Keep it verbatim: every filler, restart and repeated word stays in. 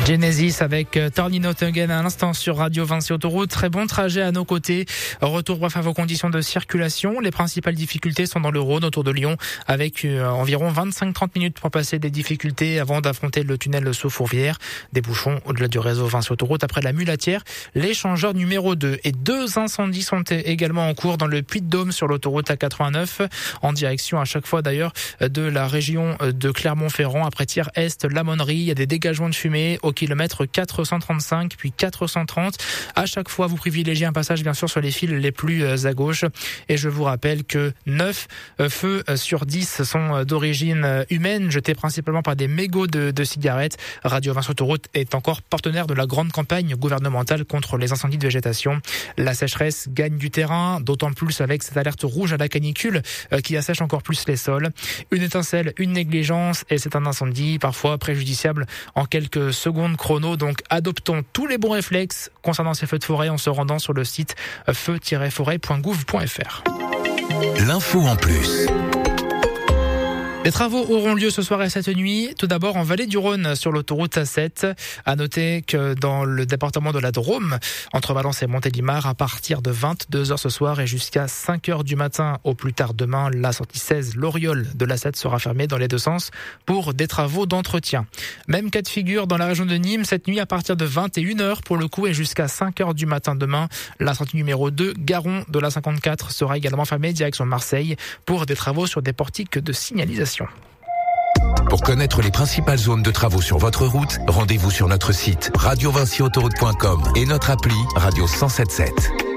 Genesis avec Turning Out Again à l'instant sur Radio Vinci Autoroute. Très bon trajet à nos côtés. Retour bref à vos conditions de circulation. Les principales difficultés sont dans le Rhône, autour de Lyon, avec euh, environ vingt-cinq à trente minutes pour passer des difficultés avant d'affronter le tunnel sous Fourvière. Des bouchons au-delà du réseau Vinci Autoroute après la Mulatière. L'échangeur numéro deux et deux incendies sont également en cours dans le Puy-de-Dôme sur l'autoroute A quatre-vingt-neuf, en direction à chaque fois d'ailleurs de la région de Clermont-Ferrand. Après Thiers-Est, la Monnerie, il y a des dégagements de fumée au kilomètre quatre cent trente-cinq puis quatre cent trente. À chaque fois, vous privilégiez un passage bien sûr sur les fils les plus à gauche. Et je vous rappelle que neuf feux sur dix sont d'origine humaine, jetés principalement par des mégots de, de cigarettes. Radio Vinci Autoroute est encore partenaire de la grande campagne gouvernementale contre les incendies de végétation. La sécheresse gagne du terrain, d'autant plus avec cette alerte rouge à la canicule qui assèche encore plus les sols. Une étincelle, une négligence et c'est un incendie parfois préjudiciable en quelques secondes chrono. Donc adoptons tous les bons réflexes concernant ces feux de forêt en se rendant sur le site feu tiret forêt point gouv point f r. L'info en plus. Les travaux auront lieu ce soir et cette nuit. Tout d'abord en Vallée du Rhône sur l'autoroute A sept. À noter que dans le département de la Drôme, entre Valence et Montélimar, à partir de vingt-deux heures ce soir et jusqu'à cinq heures du matin au plus tard demain, la sortie seize l'Oriole de l'A sept sera fermée dans les deux sens pour des travaux d'entretien. Même cas de figure dans la région de Nîmes cette nuit à partir de vingt et une heures pour le coup et jusqu'à cinq heures du matin demain. La sortie numéro deux, Garon de la cinquante-quatre, sera également fermée direction Marseille pour des travaux sur des portiques de signalisation. Pour connaître les principales zones de travaux sur votre route, rendez-vous sur notre site radio vinci autoroute point com et notre appli Radio cent soixante-dix-sept.